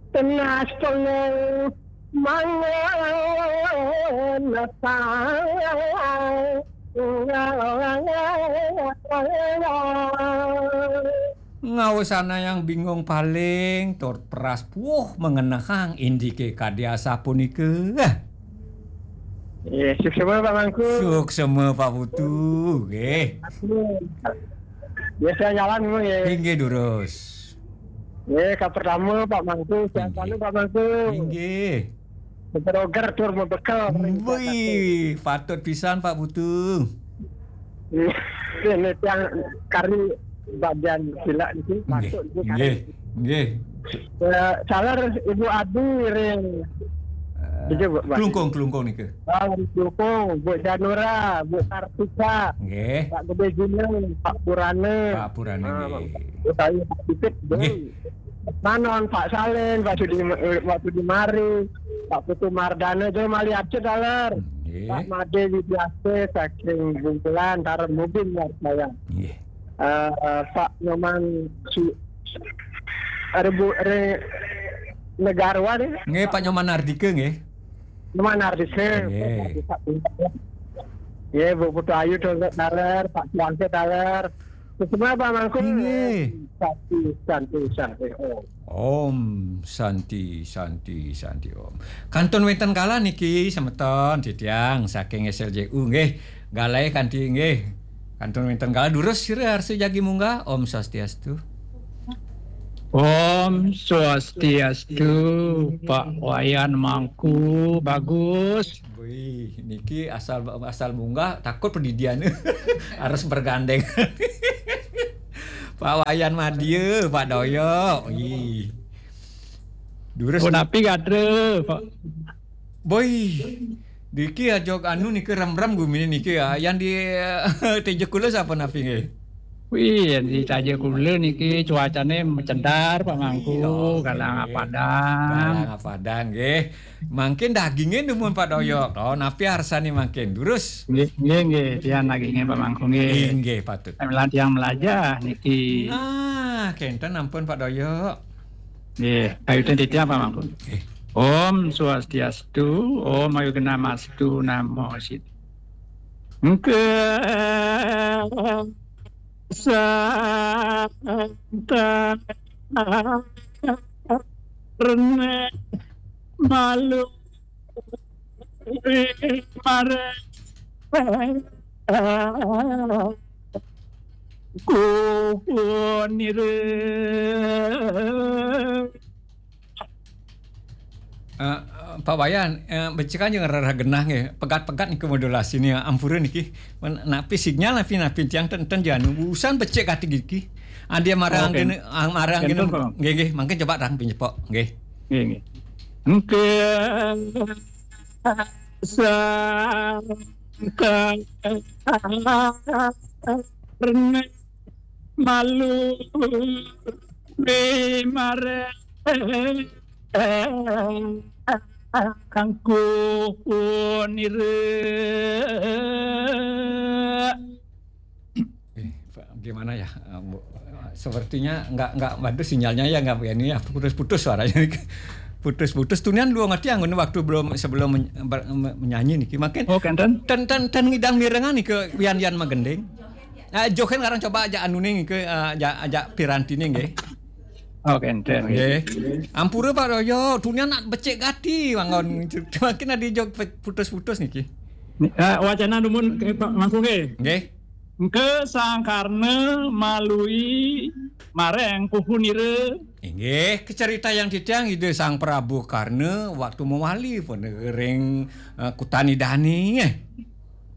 tenas pengen mengenasai. Ngawasana yang bingung paling tur peras mengenakang indike kadiasa punike. Semua Pak Mangku. Suksema Pak Putu. Nggih. Biasa jalan memang ya. Inggih durus. Kak pertama Pak Mangku, sehat selalu Pak Mangku. Inggih. Beroger tur membekal. Wih, patut pisan Pak Putu. Ini yang kari bagian sila itu patut itu kari. Nggih. Salar Ibu Adi ring. Klungkung niki. Klungkung, Bu Janura, Bu Kartika. Nggih. Pak Gede Gunung, Pak Purane. Pak Purane nggih. Saya Pak Pipit. Manon, Pak Salen, Pak Sudi Mari, Pak Putu Mardana, itu mali acet dalar. Pak Made Widyase, saking Buntelan, taruh mobil ya saya. Pak Nyoman Negarwa deh. Nggih, Pak Nyoman Ardike nggih. Nyoman Ardike. Ya, Bu Putu Ayu dalar, Pak Tuanse dalar. Semua Pak Mangku. Santi. Om Santi Om. Kantun wonten kala niki semeton Didiang saking SLJU nggih. Galae kanthi nggih. Kantun wonten kala durus sira arsa jagi munggah Om Swastiastu. Om Swastiastu, Pak Wayan Mangku, bagus. Wih, niki asal munggah takut pendidian harus bergandeng. Pak Wayan Madieu, Pak Doyo. Wih. Durus napi gadre, Pak. Boy. Diki ajok anu niki ram-ram gumini niki ya. Yang di Tejekula siapa napi nggih? Wih, di Tejekula niki cuacane mencendar Pak Mangku, galang padang nggih. Mangkin dagingnya nemun Pak Doyo. Oh, napi harsani mangkin. Durus. Nggih, tiang dagingnya Pak Mangku nggih. Nggih, patut. Melan tiang melajah niki. Nah, kenten ampun Pak Doyo. Nggih, kayuten tiang Pak Mangku. Om Swastiastu, Om Ayugena Mastu Namo Sid. Santa Rene Malu Mare Kupunire Pak Wayan, becekan jeung rarah genah nggih, pegat-pegat niki modulasi ni ampureun niki. Napi signal napi tiang tenten janu usan becek kati giki. Dia marang gini nggih mangke coba rang pinjepok nggih. Nggih. Engke rene malu be mare kangku punire. Gimana ya? Sepertinya enggak bagus sinyalnya ya enggak ini ya putus-putus suaranya. Putus-putus tunian lu ngerti anggun waktu sebelum menyanyi nih makin ten ngidang mirengan nih ke wian-wian magendeng. Joken sekarang coba aja anu nih ke aja piranti nih nggih. Kenten nggih. Ampura Pak Doyo, tunian nak becek gati wangon makin ada jok putus-putus niki. Wacana numun Pak Mangku nggih. Nggih. Engke sangkarna malui mareng puhunire. Nggih, kecerita yang ditiang ide Sang Prabu Karna waktu mewali pun ring Kutani Dani.